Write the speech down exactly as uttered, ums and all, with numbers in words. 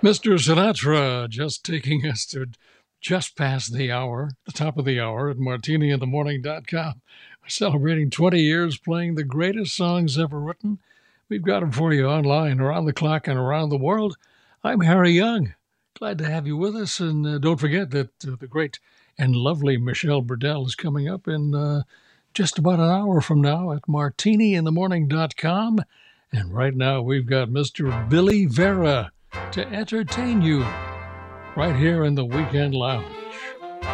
Mister Sinatra just taking us to just past the hour, the top of the hour at martini in the morning dot com. We're celebrating twenty years playing the greatest songs ever written. We've got them for you online, around the clock, and around the world. I'm Harry Young. Glad to have you with us. And uh, don't forget that uh, the great and lovely Michelle Burdell is coming up in uh, just about an hour from now at martini in the morning dot com. And right now we've got Mister Billy Vera to entertain you right here in the Weekend Lounge.